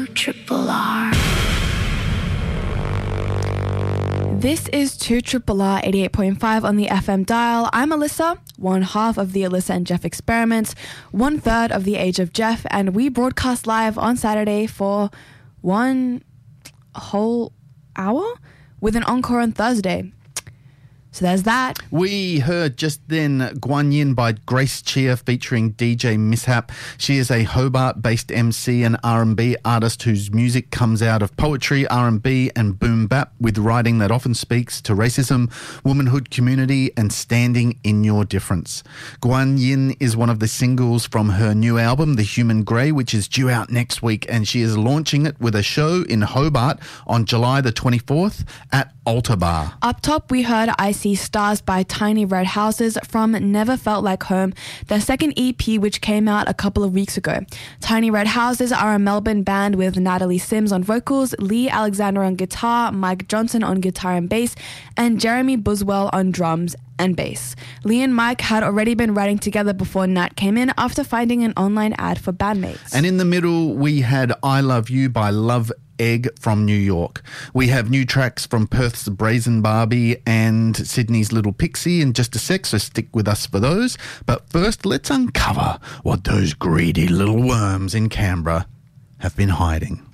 2RRR. This is 2RRR 88.5 on the FM dial. I'm Alyssa, one half of the Alyssa and Jeff experiments, one third of the Age of Jeff, and we broadcast live on Saturday for one whole hour with an encore on Thursday. So there's that. We heard just then Guan Yin by Grace Chia featuring DJ Mishap. She is a Hobart-based MC and R&B artist whose music comes out of poetry, R&B and boom bap with writing that often speaks to racism, womanhood, community and standing in your difference. Guan Yin is one of the singles from her new album, The Human Grey, which is due out next week, and she is launching it with a show in Hobart on July the 24th at Altar Bar. Up top, we heard I See Stars by Tiny Red Houses from Never Felt Like Home, their second EP, which came out a couple of weeks ago. Tiny Red Houses are a Melbourne band with Natalie Sims on vocals, Lee Alexander on guitar, Mike Johnson on guitar and bass, and Jeremy Buswell on drums and bass. Lee and Mike had already been writing together before Nat came in after finding an online ad for bandmates. And in the middle, we had I Love You by Love Egg from New York. We have new tracks from Perth's Brazen Barbie and Sydney's Little Pixie in just a sec, so stick with us for those. But first, let's uncover what those greedy little worms in Canberra have been hiding.